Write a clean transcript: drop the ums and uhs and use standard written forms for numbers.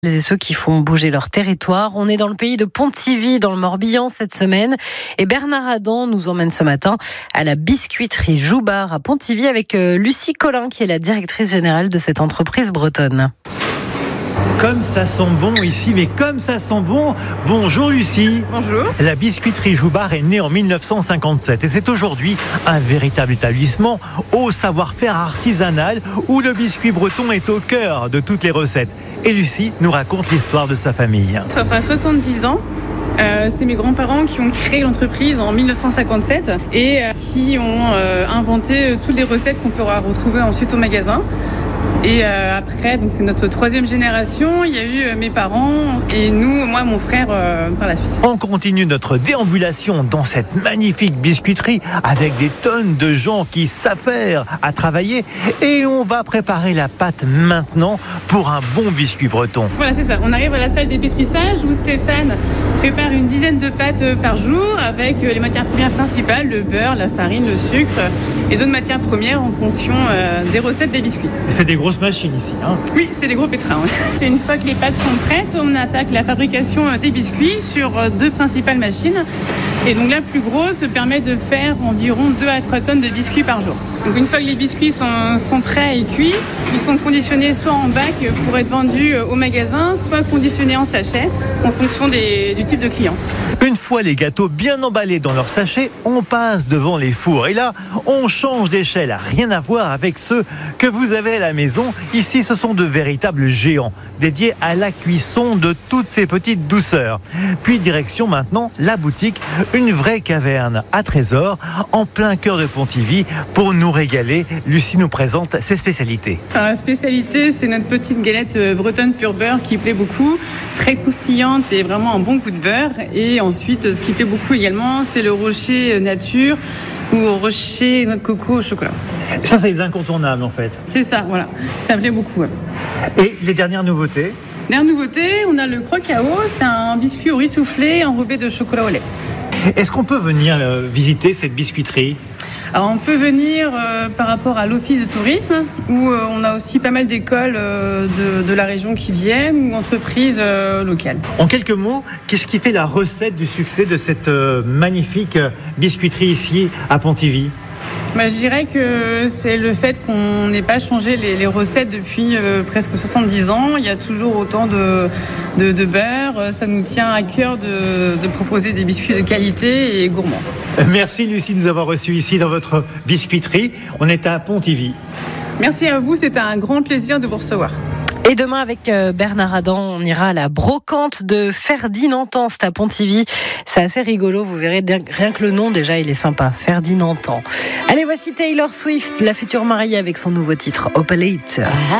Et ceux qui font bouger leur territoire. On est dans le pays de Pontivy, dans le Morbihan cette semaine. Et Bernard Adam nous emmène ce matin à la biscuiterie Joubard à Pontivy avec Lucie Collin, qui est la directrice générale de cette entreprise bretonne. Comme ça sent bon ici, mais comme ça sent bon. Bonjour Lucie. Bonjour. La biscuiterie Joubard est née en 1957 et c'est aujourd'hui un véritable établissement au savoir-faire artisanal où le biscuit breton est au cœur de toutes les recettes. Et Lucie nous raconte l'histoire de sa famille. Ça fera 70 ans. C'est mes grands-parents qui ont créé l'entreprise en 1957 et qui ont inventé toutes les recettes qu'on pourra retrouver ensuite au magasin. Et après, donc c'est notre troisième génération. Il y a eu mes parents et nous, moi, mon frère par la suite. On continue notre déambulation dans cette magnifique biscuiterie avec des tonnes de gens qui s'affairent à travailler et on va préparer la pâte maintenant pour un bon biscuit breton. Voilà, c'est ça. On arrive à la salle dépétrissage où Stéphane prépare une dizaine de pâtes par jour avec les matières premières principales, le beurre, la farine, le sucre et d'autres matières premières en fonction des recettes des biscuits. Et c'est des grosses machines ici, hein ? Oui, c'est des gros pétrins. Ouais. Une fois que les pâtes sont prêtes, on attaque la fabrication des biscuits sur deux principales machines. Et donc la plus grosse permet de faire environ 2 à 3 tonnes de biscuits par jour. Donc une fois que les biscuits sont prêts et cuits, ils sont conditionnés soit en bac pour être vendus au magasin, soit conditionnés en sachet en fonction du type de client. Une fois les gâteaux bien emballés dans leur sachet, on passe devant les fours. Et là, on change d'échelle. Rien à voir avec ceux que vous avez à la maison. Ici, ce sont de véritables géants dédiés à la cuisson de toutes ces petites douceurs. Puis direction maintenant la boutique, une vraie caverne à trésors en plein cœur de Pontivy pour nous régaler. Lucie nous présente ses spécialités. Alors, la spécialité, c'est notre petite galette bretonne pur beurre qui plaît beaucoup, très croustillante et vraiment un bon coup de beurre. Et ensuite, ce qui plaît beaucoup également, c'est le rocher nature ou rocher noix de coco au chocolat. Ça, c'est les incontournables en fait. C'est ça, voilà. Ça plaît beaucoup. Ouais. Et les dernières nouveautés ? Dernière nouveauté, on a le croque-ao. C'est un biscuit au riz soufflé enrobé de chocolat au lait. Est-ce qu'on peut venir visiter cette biscuiterie ? Alors on peut venir par rapport à l'office de tourisme où on a aussi pas mal d'écoles de la région qui viennent ou entreprises locales. En quelques mots, qu'est-ce qui fait la recette du succès de cette magnifique biscuiterie ici à Pontivy ? Je dirais que c'est le fait qu'on n'ait pas changé les recettes depuis presque 70 ans. Il y a toujours autant de beurre. Ça nous tient à cœur de proposer des biscuits de qualité et gourmands. Merci Lucie de nous avoir reçus ici dans votre biscuiterie. On est à Pontivy. Merci à vous, c'était un grand plaisir de vous recevoir. Et demain, avec Bernard Adam, on ira à la brocante de Ferdinand-Tan, c'est à Pontivy. C'est assez rigolo, vous verrez, rien que le nom, déjà, il est sympa. Ferdinand-Tan. Allez, voici Taylor Swift, la future mariée avec son nouveau titre, Opalite.